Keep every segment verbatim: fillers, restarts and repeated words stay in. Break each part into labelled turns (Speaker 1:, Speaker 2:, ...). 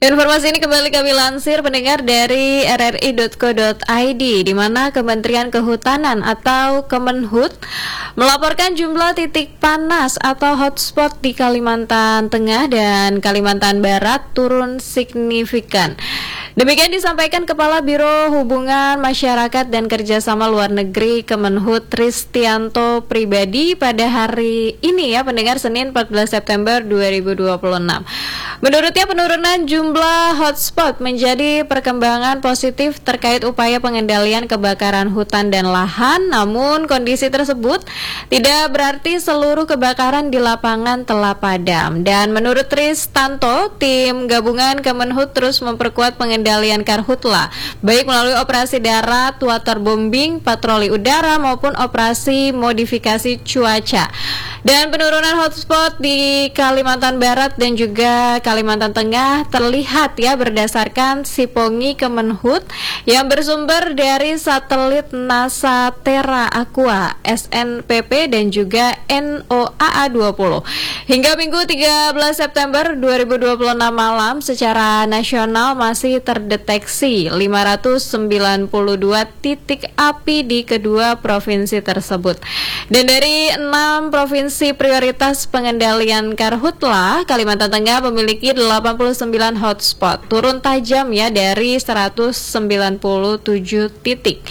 Speaker 1: Informasi ini kembali kami lansir pendengar dari r r i dot co dot i d, di mana Kementerian Kehutanan atau Kemenhut melaporkan jumlah titik panas atau hotspot di Kalimantan Tengah dan Kalimantan Barat turun signifikan. Demikian disampaikan Kepala Biro Hubungan Masyarakat dan Kerjasama Luar Negeri Kemenhut Tristianto Pribadi pada hari ini ya pendengar, Senin empat belas September dua ribu dua puluh enam. Menurutnya penurunan jumlah hotspot menjadi perkembangan positif terkait upaya pengendalian kebakaran hutan dan lahan, namun kondisi tersebut tidak berarti seluruh kebakaran di lapangan telah padam. Dan menurut Tristanto, tim gabungan Kemenhut terus memperkuat pengendalian karhutla, baik melalui operasi darat, waterbombing, patroli udara maupun operasi modifikasi cuaca. Dan penurunan hotspot di Kalimantan Barat dan juga Kalimantan Tengah terlihat ya berdasarkan Sipongi Kemenhut yang bersumber dari satelit NASA Terra Aqua S N P P dan juga N O A A dua puluh. Hingga Minggu tiga belas September dua ribu dua puluh enam malam secara nasional masih terdeteksi lima ratus sembilan puluh dua titik api di kedua provinsi tersebut. Dan dari enam provinsi prioritas pengendalian karhutla, Kalimantan Tengah memiliki delapan puluh sembilan hotspot, turun tajam ya dari seratus sembilan puluh tujuh titik.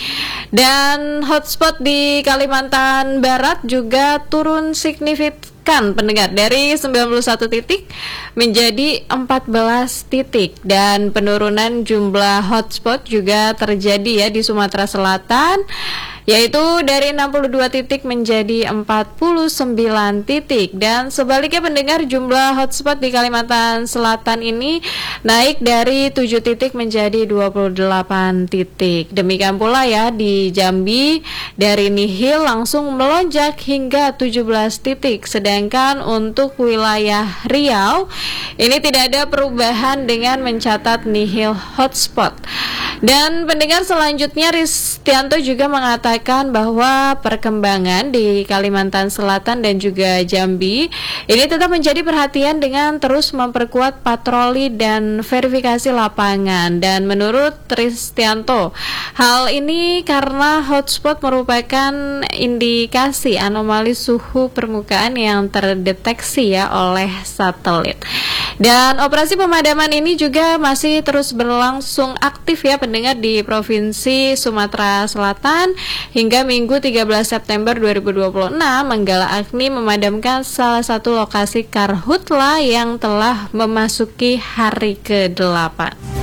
Speaker 1: Dan hotspot di Kalimantan Barat juga turun signifikan pendengar, dari sembilan puluh satu titik menjadi empat belas titik. Dan penurunan jumlah hotspot juga terjadi ya di Sumatera Selatan, yaitu dari enam puluh dua titik menjadi empat puluh sembilan titik. Dan sebaliknya pendengar, jumlah hotspot di Kalimantan Selatan ini naik dari tujuh titik menjadi dua puluh delapan titik. Demikian pula ya di Jambi, dari nihil langsung melonjak hingga tujuh belas titik. Sedangkan untuk wilayah Riau ini tidak ada perubahan dengan mencatat nihil hotspot. Dan pendengar, selanjutnya Ristianto juga mengatakan bahwa perkembangan di Kalimantan Selatan dan juga Jambi ini tetap menjadi perhatian dengan terus memperkuat patroli dan verifikasi lapangan. Dan menurut Tristianto, hal ini karena hotspot merupakan indikasi anomali suhu permukaan yang terdeteksi ya oleh satelit. Dan operasi pemadaman ini juga masih terus berlangsung aktif ya pendengar di Provinsi Sumatera Selatan. Hingga Minggu tiga belas September dua ribu dua puluh enam, Manggala Agni memadamkan salah satu lokasi karhutla yang telah memasuki hari kedelapan.